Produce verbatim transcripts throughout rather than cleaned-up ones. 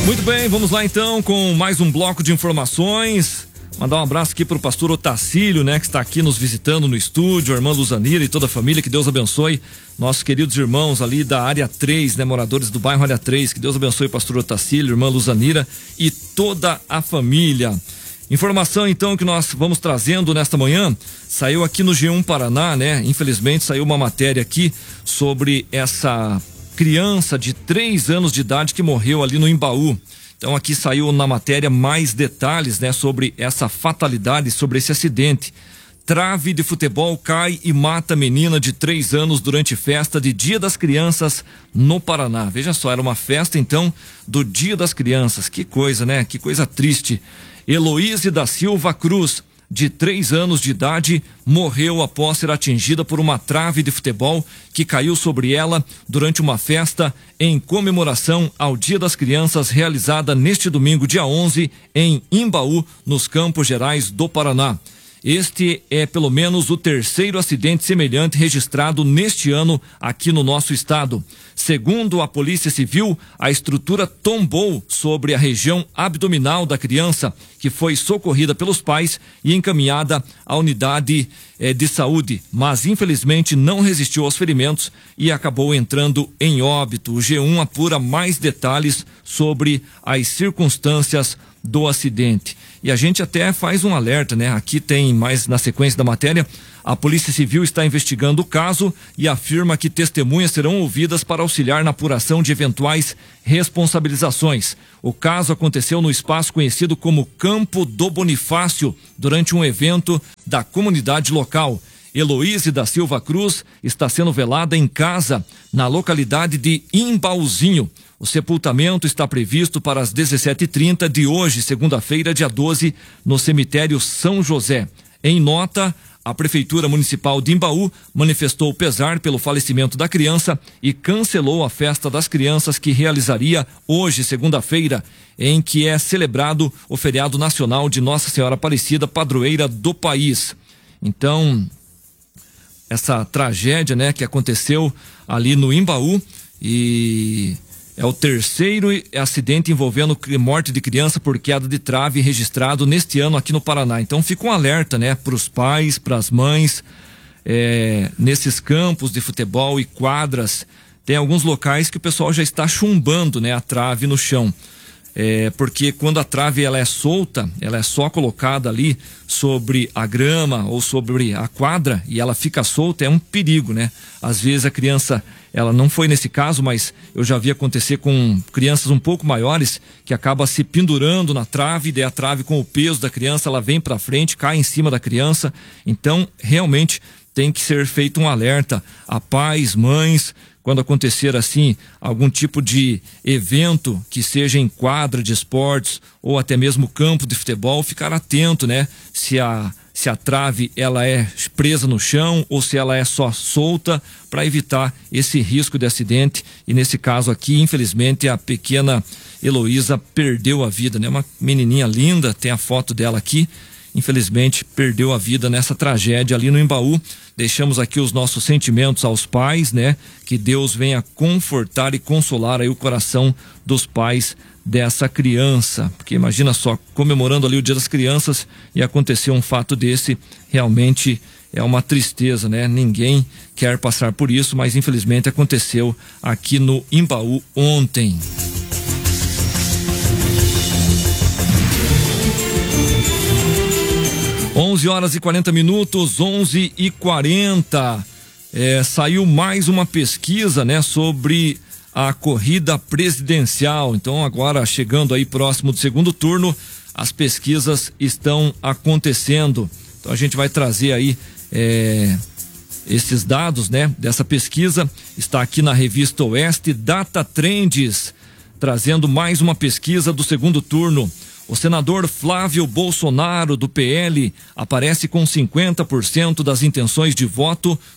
Muito bem, vamos lá então com mais um bloco de informações. Mandar um abraço aqui pro pastor Otacílio, né, que está aqui nos visitando no estúdio, a irmã Luzanira e toda a família, que Deus abençoe nossos queridos irmãos ali da área três, né, moradores do bairro área três, que Deus abençoe pastor Otacílio, irmã Luzanira e toda a família. Informação então que nós vamos trazendo nesta manhã, saiu aqui no G um Paraná, né, infelizmente saiu uma matéria aqui sobre essa criança de três anos de idade que morreu ali no Imbaú. Então aqui saiu na matéria mais detalhes, né, sobre essa fatalidade, sobre esse acidente. Trave de futebol cai e mata menina de três anos durante festa de Dia das Crianças no Paraná. Veja só, era uma festa então do Dia das Crianças. Que coisa, né? Que coisa triste. Heloíse da Silva Cruz, de três anos de idade, morreu após ser atingida por uma trave de futebol que caiu sobre ela durante uma festa em comemoração ao Dia das Crianças realizada neste domingo, dia onze, em Imbaú, nos Campos Gerais do Paraná. Este é pelo menos o terceiro acidente semelhante registrado neste ano aqui no nosso estado. Segundo a Polícia Civil, a estrutura tombou sobre a região abdominal da criança, que foi socorrida pelos pais e encaminhada à unidade eh, de saúde, mas infelizmente não resistiu aos ferimentos e acabou entrando em óbito. O G um apura mais detalhes sobre as circunstâncias do acidente. E a gente até faz um alerta, né? Aqui tem mais na sequência da matéria. A Polícia Civil está investigando o caso e afirma que testemunhas serão ouvidas para auxiliar na apuração de eventuais responsabilizações. O caso aconteceu no espaço conhecido como Campo do Bonifácio, durante um evento da comunidade local. Heloíse da Silva Cruz está sendo velada em casa, na localidade de Imbauzinho. O sepultamento está previsto para as dezessete e trinta de hoje, segunda-feira, dia doze, no cemitério São José. Em nota, a Prefeitura Municipal de Imbaú manifestou pesar pelo falecimento da criança e cancelou a festa das crianças que realizaria hoje, segunda-feira, em que é celebrado o feriado nacional de Nossa Senhora Aparecida, padroeira do país. Então, essa tragédia, né, que aconteceu ali no Imbaú, e é o terceiro acidente envolvendo morte de criança por queda de trave registrado neste ano aqui no Paraná. Então fica um alerta, né, para os pais, para as mães, é, nesses campos de futebol e quadras. Tem alguns locais que o pessoal já está chumbando, né, a trave no chão. É, porque quando a trave ela é solta, ela é só colocada ali sobre a grama ou sobre a quadra e ela fica solta, é um perigo, né? Às vezes a criança, ela não foi nesse caso, mas eu já vi acontecer com crianças um pouco maiores que acaba se pendurando na trave, daí a trave com o peso da criança, ela vem para frente, cai em cima da criança. Então, realmente tem que ser feito um alerta a pais, mães, quando acontecer assim algum tipo de evento que seja em quadra de esportes ou até mesmo campo de futebol, ficar atento, né? Se a, se a trave ela é presa no chão ou se ela é só solta, para evitar esse risco de acidente. E nesse caso aqui, infelizmente, a pequena Heloísa perdeu a vida, né? Uma menininha linda, tem a foto dela aqui. Infelizmente perdeu a vida nessa tragédia ali no Imbaú. Deixamos aqui os nossos sentimentos aos pais, né? Que Deus venha confortar e consolar aí o coração dos pais dessa criança, porque imagina só, comemorando ali o Dia das Crianças e acontecer um fato desse, realmente é uma tristeza, né? Ninguém quer passar por isso, mas infelizmente aconteceu aqui no Imbaú ontem. onze horas e quarenta minutos, onze e quarenta. É, saiu mais uma pesquisa, né, sobre a corrida presidencial. Então, agora chegando aí próximo do segundo turno, as pesquisas estão acontecendo. Então, a gente vai trazer aí é, esses dados, né, dessa pesquisa. Está aqui na revista Oeste, Data Trends, trazendo mais uma pesquisa do segundo turno. O senador Flávio Bolsonaro, do P L, aparece com cinquenta por cento das intenções de voto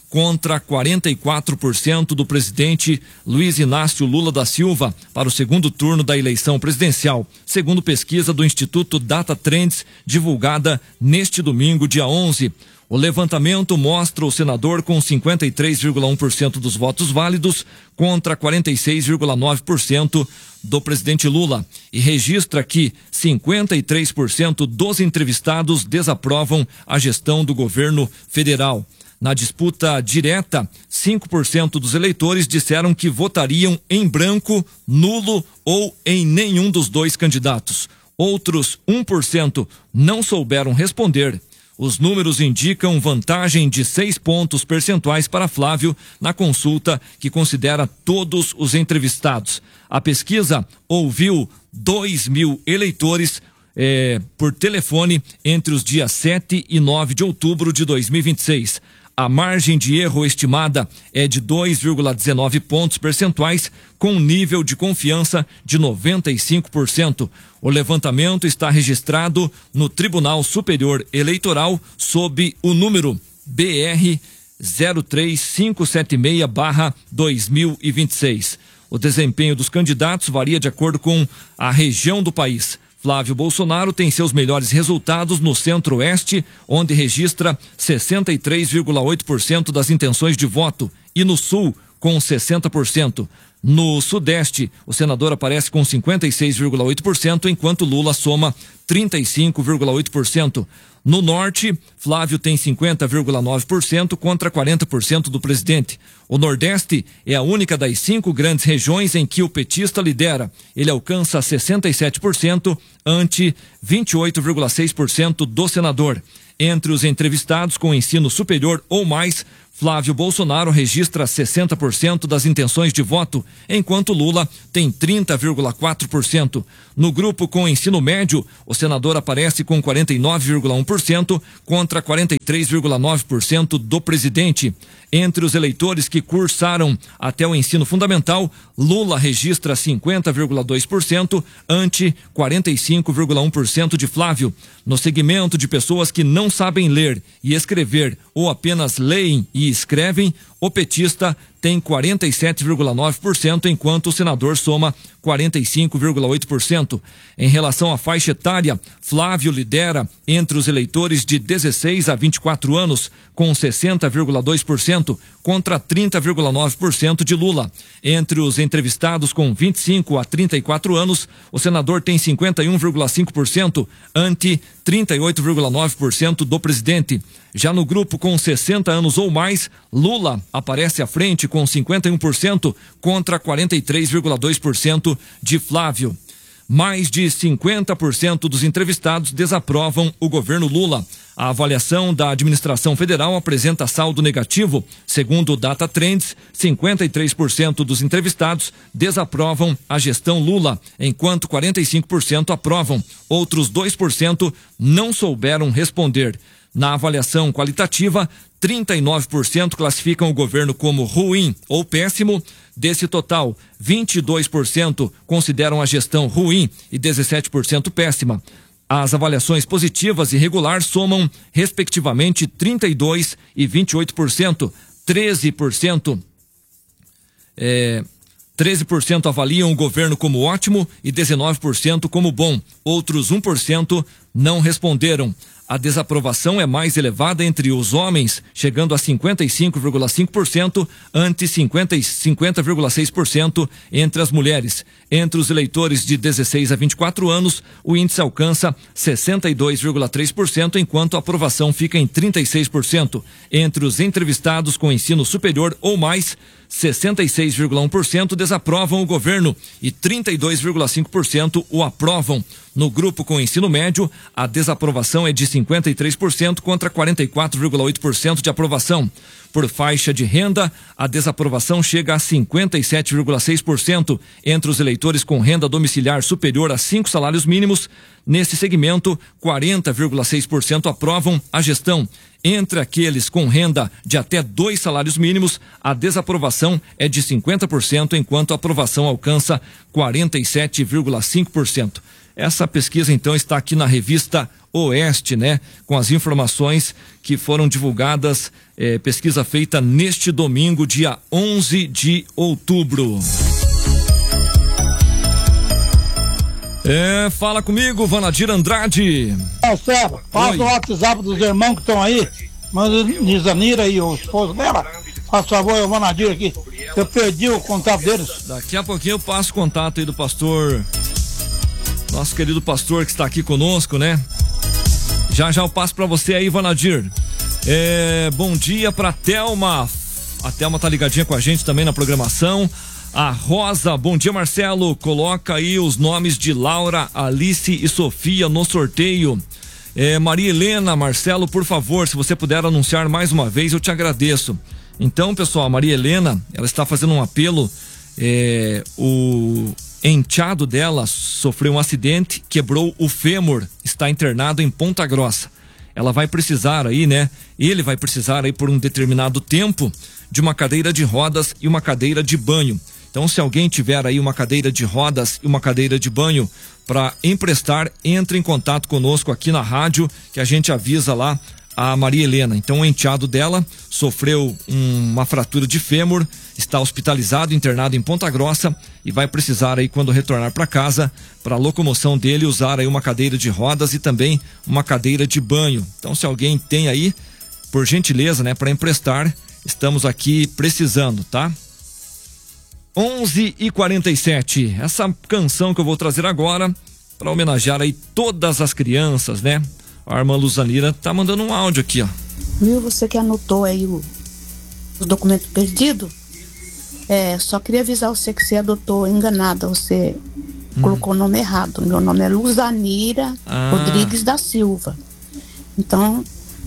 contra quarenta e quatro por cento do presidente Luiz Inácio Lula da Silva para o segundo turno da eleição presidencial, segundo pesquisa do Instituto Data Trends, divulgada neste domingo, dia onze. O levantamento mostra o senador com cinquenta e três vírgula um por cento dos votos válidos contra quarenta e seis vírgula nove por cento do presidente Lula e registra que cinquenta e três por cento dos entrevistados desaprovam a gestão do governo federal. Na disputa direta, cinco por cento dos eleitores disseram que votariam em branco, nulo ou em nenhum dos dois candidatos. Outros um por cento não souberam responder. Os números indicam vantagem de seis pontos percentuais para Flávio na consulta que considera todos os entrevistados. A pesquisa ouviu dois mil eleitores eh, por telefone entre os dias sete e nove de outubro de dois mil e vinte e seis. A margem de erro estimada é de dois vírgula dezenove pontos percentuais, com um nível de confiança de noventa e cinco por cento. O levantamento está registrado no Tribunal Superior Eleitoral sob o número B R zero três cinco sete seis barra dois mil e vinte e seis. O desempenho dos candidatos varia de acordo com a região do país. Flávio Bolsonaro tem seus melhores resultados no Centro-Oeste, onde registra sessenta e três vírgula oito por cento das intenções de voto, e no Sul, com sessenta por cento. No Sudeste, o senador aparece com cinquenta e seis vírgula oito por cento, enquanto Lula soma trinta e cinco vírgula oito por cento. No Norte, Flávio tem cinquenta vírgula nove por cento contra quarenta por cento do presidente. O Nordeste é a única das cinco grandes regiões em que o petista lidera. Ele alcança sessenta e sete por cento ante vinte e oito vírgula seis por cento do senador. Entre os entrevistados com ensino superior ou mais, Flávio Bolsonaro registra sessenta por cento das intenções de voto, enquanto Lula tem trinta vírgula quatro por cento. No grupo com ensino médio, o senador aparece com quarenta e nove vírgula um por cento contra quarenta e três vírgula nove por cento do presidente. Entre os eleitores que cursaram até o ensino fundamental, Lula registra cinquenta vírgula dois por cento ante quarenta e cinco vírgula um por cento de Flávio. No segmento de pessoas que não sabem ler e escrever ou apenas leem e escrevem, o petista tem quarenta e sete vírgula nove por cento, enquanto o senador soma quarenta e cinco vírgula oito por cento. Em relação à faixa etária, Flávio lidera entre os eleitores de dezesseis a vinte e quatro anos, com sessenta vírgula dois por cento, contra trinta vírgula nove por cento de Lula. Entre os entrevistados com vinte e cinco a trinta e quatro anos, o senador tem cinquenta e um vírgula cinco por cento, ante trinta e oito vírgula nove por cento do presidente. Já no grupo com sessenta anos ou mais, Lula aparece à frente com cinquenta e um por cento contra quarenta e três vírgula dois por cento de Flávio. Mais de cinquenta por cento dos entrevistados desaprovam o governo Lula. A avaliação da administração federal apresenta saldo negativo. Segundo o Data Trends, cinquenta e três por cento dos entrevistados desaprovam a gestão Lula, enquanto quarenta e cinco por cento aprovam. Outros dois por cento não souberam responder. Na avaliação qualitativa, trinta e nove por cento classificam o governo como ruim ou péssimo. Desse total, vinte e dois por cento consideram a gestão ruim e dezessete por cento péssima. As avaliações positivas e regular somam, respectivamente, trinta e dois por cento e vinte e oito por cento. treze por cento, é, treze por cento avaliam o governo como ótimo e dezenove por cento como bom. Outros um por cento não responderam. A desaprovação é mais elevada entre os homens, chegando a cinquenta e cinco vírgula cinco por cento, ante cinquenta vírgula seis por cento entre as mulheres. Entre os eleitores de dezesseis a vinte e quatro anos, o índice alcança sessenta e dois vírgula três por cento, enquanto a aprovação fica em trinta e seis por cento. Entre os entrevistados com ensino superior ou mais, sessenta e seis vírgula um por cento desaprovam o governo e trinta e dois vírgula cinco por cento o aprovam. No grupo com ensino médio, a desaprovação é de cinquenta e três por cento contra quarenta e quatro vírgula oito por cento de aprovação. Por faixa de renda, a desaprovação chega a cinquenta e sete vírgula seis por cento entre os eleitores com renda domiciliar superior a cinco salários mínimos. Nesse segmento, quarenta vírgula seis por cento aprovam a gestão. Entre aqueles com renda de até dois salários mínimos, a desaprovação é de cinquenta por cento, enquanto a aprovação alcança quarenta e sete vírgula cinco por cento. Essa pesquisa então está aqui na revista Oeste, né? Com as informações que foram divulgadas, é, pesquisa feita neste domingo, dia onze de outubro. É, fala comigo, Vanadir Andrade. É, Sérgio, passa o WhatsApp dos irmãos que estão aí, manda Nizanira e o esposo dela. Faz favor, eu vou Nadir aqui. Eu perdi o contato deles. Daqui a pouquinho eu passo o contato aí do pastor, nosso querido pastor que está aqui conosco, né? Já já eu passo para você aí, Vanadir. É, bom dia pra Thelma. A Thelma tá ligadinha com a gente também na programação. A Rosa, bom dia, Marcelo. Coloca aí os nomes de Laura, Alice e Sofia no sorteio. É, Maria Helena, Marcelo, por favor, se você puder anunciar mais uma vez, eu te agradeço. Então, pessoal, a Maria Helena, ela está fazendo um apelo. É, o enteado dela sofreu um acidente, quebrou o fêmur, está internado em Ponta Grossa. Ela vai precisar aí, né? Ele vai precisar aí por um determinado tempo de uma cadeira de rodas e uma cadeira de banho. Então, se alguém tiver aí uma cadeira de rodas e uma cadeira de banho para emprestar, entre em contato conosco aqui na rádio, que a gente avisa lá a Maria Helena. Então, o enteado dela sofreu um, uma fratura de fêmur, está hospitalizado, internado em Ponta Grossa e vai precisar aí, quando retornar para casa, para a locomoção dele, usar aí uma cadeira de rodas e também uma cadeira de banho. Então, se alguém tem aí, por gentileza, né, para emprestar, estamos aqui precisando, tá? onze e quarenta e sete. Essa canção que eu vou trazer agora para homenagear aí todas as crianças, né? A irmã Luzanira tá mandando um áudio aqui, ó. Viu, você que anotou aí o, os documentos perdidos? É, só queria avisar você que você adotou enganada, você hum. colocou o nome errado. Meu nome é Luzanira ah. Rodrigues da Silva. Então,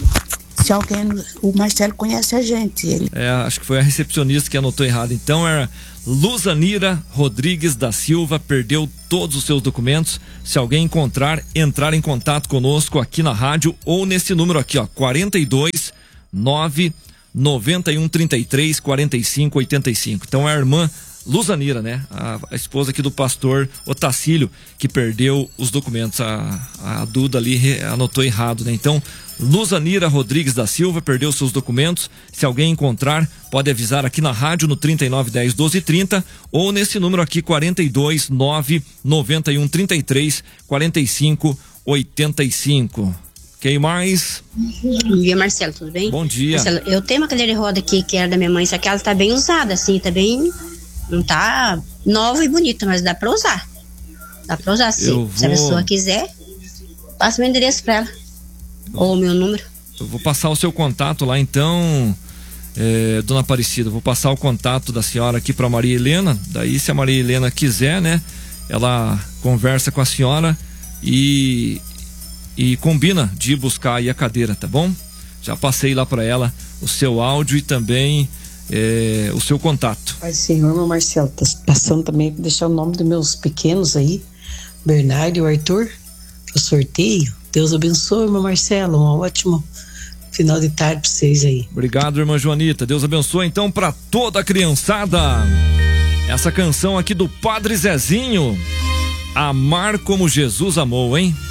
se alguém, o Marcelo conhece a gente. Ele... É, acho que foi a recepcionista que anotou errado. Então era Luzanira Rodrigues da Silva, perdeu todos os seus documentos. Se alguém encontrar, entrar em contato conosco aqui na rádio ou nesse número aqui, ó, quarenta e dois, nove, noventa e um, trinta e três, quarenta e cinco, oitenta e cinco. Então é a irmã Luzanira, né? A, a esposa aqui do pastor Otacílio, que perdeu os documentos. A, a Duda ali re, anotou errado, né? Então, Luzanira Rodrigues da Silva perdeu seus documentos. Se alguém encontrar, pode avisar aqui na rádio no trinta e nove, dez, doze, trinta ou nesse número aqui, quarenta e dois, nove, noventa e um, trinta e três, quarenta e cinco, oitenta e cinco. Quem mais? Bom dia, Marcelo, tudo bem? Bom dia. Marcelo, eu tenho uma cadeira de roda aqui que era da minha mãe, só que ela tá bem usada, assim, tá bem... Não tá nova e bonita, mas dá pra usar. Dá pra usar, sim. Vou... Se a pessoa quiser, passa meu endereço pra ela. Ou o meu número. Eu vou passar o seu contato lá, então, é, dona Aparecida. Vou passar o contato da senhora aqui pra Maria Helena. Daí, se a Maria Helena quiser, né, ela conversa com a senhora e, e combina de ir buscar aí a cadeira, tá bom? Já passei lá pra ela o seu áudio e também É, o seu contato. Pai Senhor, meu Marcelo, tá passando também para deixar o nome dos meus pequenos aí, Bernardo e o Arthur, pro sorteio. Deus abençoe, meu Marcelo, um ótimo final de tarde para vocês aí. Obrigado, irmã Joanita, Deus abençoe então para toda a criançada. Essa canção aqui do Padre Zezinho, Amar Como Jesus Amou, hein?